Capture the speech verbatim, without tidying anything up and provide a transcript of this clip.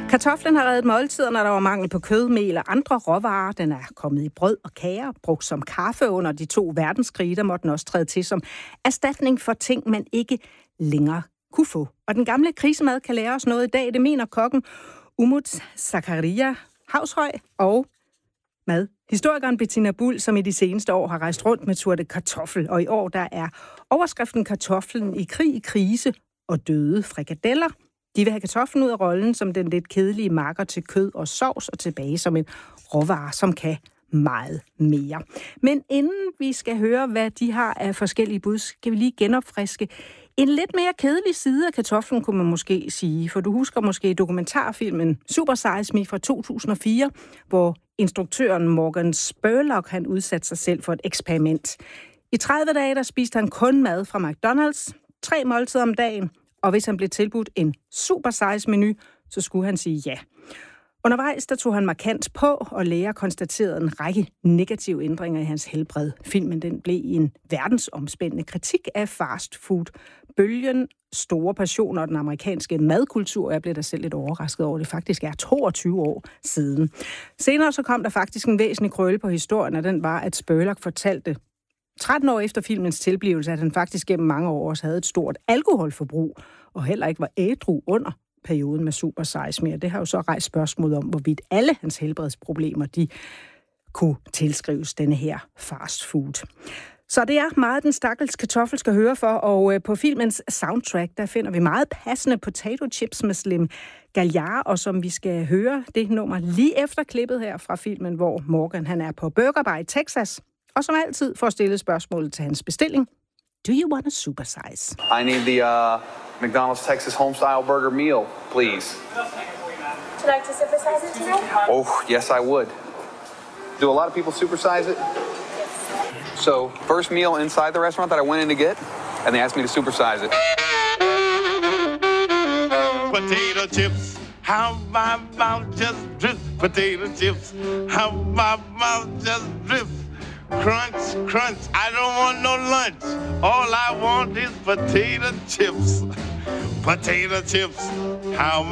Kartoflen har reddet måltider, når der var mangel på kød, mel og andre råvarer. Den er kommet i brød og kager, brugt som kaffe under de to verdenskrige. Der måtte den også træde til som erstatning for ting, man ikke længere kunne få. Og den gamle krisemad kan lære os noget i dag. Det mener kokken Umut Sakarya Havshøj og madhistorikeren Bettina Buhl, som i de seneste år har rejst rundt med Tour de Kartoffel. Og i år der er overskriften kartoflen i krig, krise og døde frikadeller. De vil have kartoflen ud af rollen som den lidt kedelige marker til kød og sovs, og tilbage som en råvare, som kan meget mere. Men inden vi skal høre, hvad de har af forskellige bud, skal vi lige genopfriske en lidt mere kedelig side af kartoflen, kunne man måske sige. For du husker måske dokumentarfilmen Super Size Me fra to tusind og fire, hvor instruktøren Morgan Spurlock, han udsatte sig selv for et eksperiment. I tredive dage, der spiste han kun mad fra McDonald's, tre måltider om dagen, og hvis han blev tilbudt en super size menu, så skulle han sige ja. Undervejs der tog han markant på, og læger konstaterede en række negative ændringer i hans helbred. Filmen den blev en verdensomspændende kritik af fast food. Bølgen, store passioner og den amerikanske madkultur. Jeg blev da selv lidt overrasket over, det faktisk er toogtyve år siden. Senere så kom der faktisk en væsentlig krølle på historien, og den var, at Spurlock fortalte tretten år efter filmens tilblivelse, at han faktisk gennem mange år også havde et stort alkoholforbrug, og heller ikke var ædru under perioden med Super Size Me. Det har jo så rejst spørgsmål om, hvorvidt alle hans helbredsproblemer, de kunne tilskrives denne her fast food. Så det er meget, den stakkels kartoffel skal høre for, og på filmens soundtrack, der finder vi meget passende Potato Chips med Slim Gaillard, og som vi skal høre det nummer lige efter klippet her fra filmen, hvor Morgan han er på Burger Bar i Texas, og som altid får stillet spørgsmålet til hans bestilling. Do you want a super size? I need the uh, McDonald's Texas Homestyle Burger meal, please. Would you like to supersize it today? Oh, yes, I would. Do a lot of people supersize it? So, first meal inside the restaurant that I went in to get, and they asked me to supersize it. Potato chips, how my mouth just drips. Potato chips, how my mouth just drips. Crunch, crunch, I don't want no lunch. All I want is potato chips. Potato chips, how